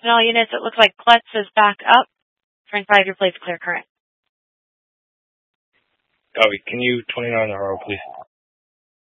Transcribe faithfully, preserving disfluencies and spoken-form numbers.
And all units, it looks like Klutz is back up. twenty-five, your plate's clear current. Copy. Can you twenty-nine R O, please?